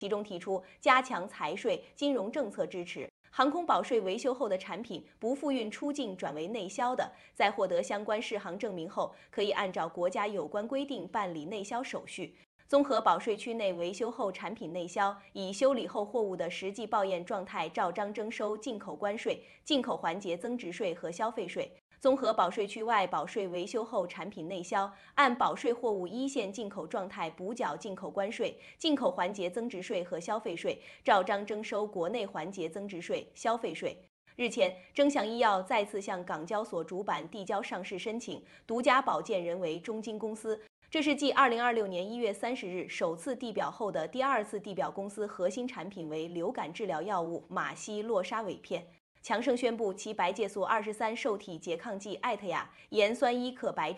其中提出加强财税、金融政策支持。航空保税维修后的产品不复运出境转为内销的，在获得相关适航证明后，可以按照国家有关规定办理内销手续。综合保税区内维修后产品内销，以修理后货物的实际报验状态照章征收进口关税、进口环节增值税和消费税。综合保税区外保税维修后产品内销，按保税货物一线进口状态补缴进口关税、进口环节增值税和消费税，照章征收国内环节增值税、消费税。日前，臻祥医药再次向港交所主板递交上市申请，独家保荐人为中金公司。这是继2026年1月30日首次递表后的第二次递表，公司核心产品为流感治疗药物马西洛沙韦片。强生宣布其白介素23受体拮抗剂艾特雅盐酸伊可白